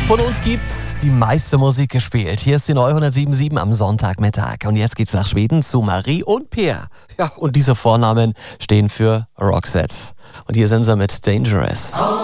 Von uns gibt's die meiste Musik gespielt. Hier ist die Neu 107.7 am Sonntagmittag. Und jetzt geht's nach Schweden zu Marie und Peer. Ja, und diese Vornamen stehen für Roxette. Und hier sind sie mit Dangerous.